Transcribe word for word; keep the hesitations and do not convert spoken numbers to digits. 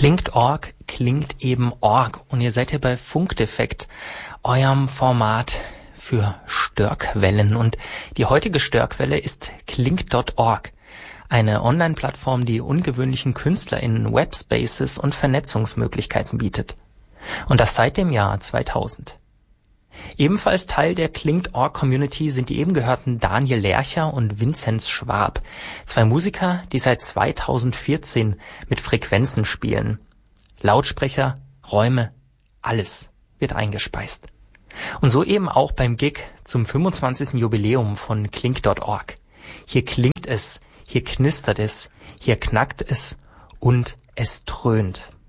Klingt Org, klingt eben Org. Und ihr seid hier bei Funkdefekt, eurem Format für Störquellen. Und die heutige Störquelle ist klingt Punkt org, eine Online-Plattform, die ungewöhnlichen KünstlerInnen Webspaces und Vernetzungsmöglichkeiten bietet. Und das seit dem Jahr zweitausend. Ebenfalls Teil der klingt Punkt org-Community sind die eben gehörten Daniel Lercher und Vinzenz Schwab, zwei Musiker, die seit zweitausendvierzehn mit Frequenzen spielen. Lautsprecher, Räume, alles wird eingespeist. Und so eben auch beim Gig zum fünfundzwanzigsten Jubiläum von klingt Punkt org. Hier klingt es, hier knistert es, hier knackt es und es dröhnt.